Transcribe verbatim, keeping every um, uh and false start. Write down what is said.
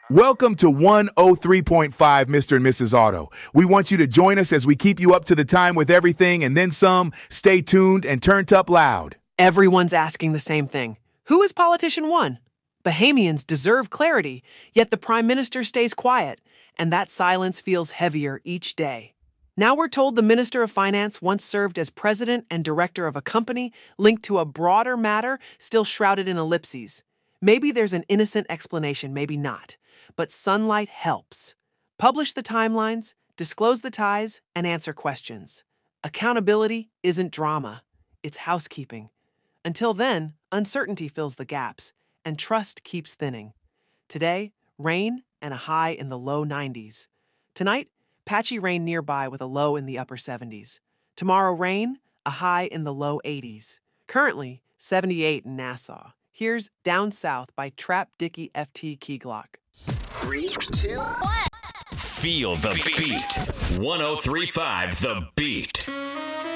Welcome to one oh three point five, Mister and Missus Auto. We want you to join us as we keep you up to the time with everything and then some. Stay tuned and turned up loud. Everyone's asking the same thing. Who is politician one? Bahamians deserve clarity, yet the Prime Minister stays quiet, and that silence feels heavier each day. Now we're told the Minister of Finance once served as president and director of a company linked to a broader matter still shrouded in ellipses. Maybe there's an innocent explanation, maybe not. But sunlight helps. Publish the timelines, disclose the ties, and answer questions. Accountability isn't drama, it's housekeeping. Until then, uncertainty fills the gaps, and trust keeps thinning. Today, rain and a high in the low nineties. Tonight, patchy rain nearby with a low in the upper seventies. Tomorrow, rain, a high in the low eighties. Currently, seventy-eight in Nassau. Here's Down South by Trap Dickie F T Key Glock. Three, two, one. Feel the beat. one oh three point five The Beat.